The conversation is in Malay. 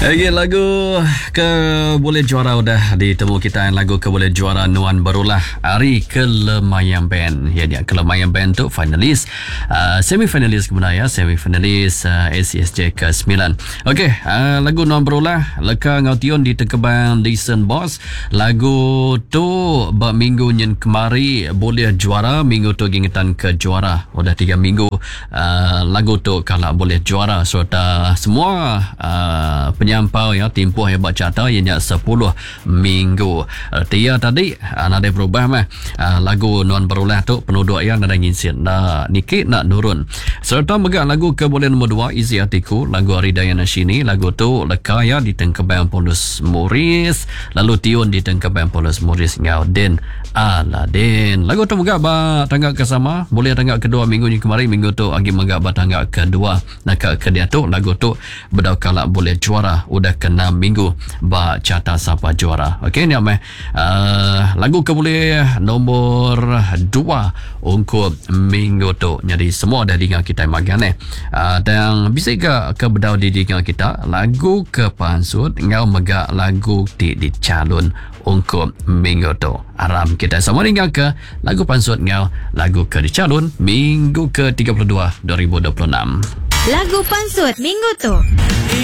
Okay, lagu ke Boleh Juara udah ditemu kita. Lagu ke Boleh Juara Nuan Barulah Hari Kelemayan Band. Ya, dia Kelemayan Band tu finalis, semi-finalis kemudian ya, semi-finalis ACSJ ke-9. Okey, lagu Nuan Barulah Leka Ngaution di Tekebang Listen Boss. Lagu tu berminggu nyen kemari Boleh Juara, minggu tu gingitan ke juara. Udah 3 minggu lagu tu kalau Boleh Juara. So semua penyampau ya, timpuh yang baca ianya 10 minggu. Tia tadi ada berubah mah. Lagu Nuan Barulah tu penduduk yang ada nginsin nak nikit nak nurun. Serta megak lagu ke Boleh nombor 2 Izi Hatiku, lagu Aridaya Nasyini. Lagu tu leka ya di Tengkebang Polus Muris, lalu Tiun di Tengkebang Polus Muris Ngaudin Aladin. Lagu tu megak ba tangga kesama Boleh tangga kedua minggu ni kemarin. Minggu tu agi megak ba tangga kedua. Nak ke dia tu lagu tu bedau kala Boleh Juara udah kena minggu ba cata siapa juara. Okey, ni amai lagu ke Boleh nombor 2 untuk minggu tu. Jadi semua dah dengar kita magan dan bisa ke bedau di dengar kita lagu ke pansut ngau megak lagu di calon untuk minggu tu. Aram kita semua dengar ke lagu pansut ngau lagu ke di calon minggu ke 32 2026. Lagu pansut minggu tu.